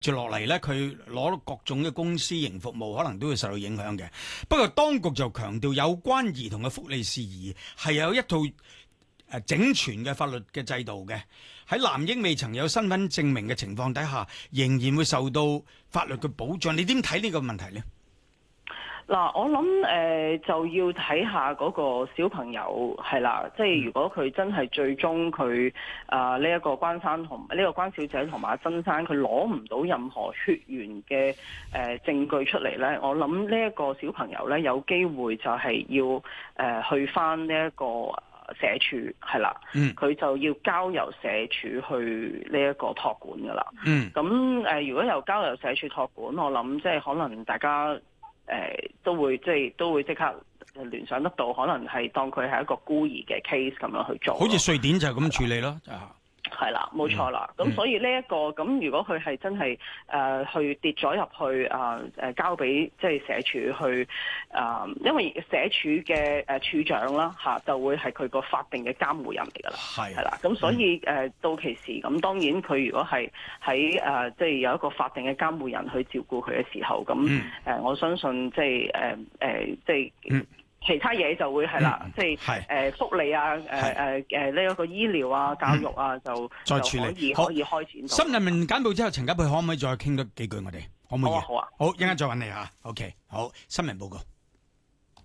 住落嚟咧，佢攞各種嘅公私營服務，可能都會受到影響嘅。不過當局就強調，有關兒童嘅福利事宜係有一套整全嘅法律嘅制度嘅。喺男嬰未曾有身份證明嘅情況底下，仍然會受到法律嘅保障。你點睇呢個問題呢？ 嗱，我諗就要睇下嗰個小朋友係啦，即係如果佢真係最終佢呢一個關生同呢個關小姐同埋曾生，佢攞唔到任何血緣嘅證據出嚟咧，我諗呢一個小朋友咧有機會就係要去返呢一個社署係啦，佢就要交由社署去呢一個託管㗎啦。咁如果由交由社署託管，我諗即係可能大家都會即刻聯想得到，可能係當佢係一個孤兒嘅 case 咁樣去做， 好似瑞典就係咁處理咯。 係啦，冇錯啦。咁所以呢一個咁，如果佢係真係去跌咗入去交俾即係社署去因為社署嘅處長啦就會係佢個法定嘅監護人嚟㗎啦，係啦。咁所以到其時咁，當然佢如果係喺即係有一個法定嘅監護人去照顧佢嘅時候，咁我相信即係其他嘢就會係啦，即係福利啊，呢一個醫療啊、教育啊，就再處理可以開展到。 新聞簡報之後，陳家珮可唔可以再傾多幾句？我哋可唔可以？ 好啊， 好，一陣間再揾你嚇。OK， 好，新聞報告。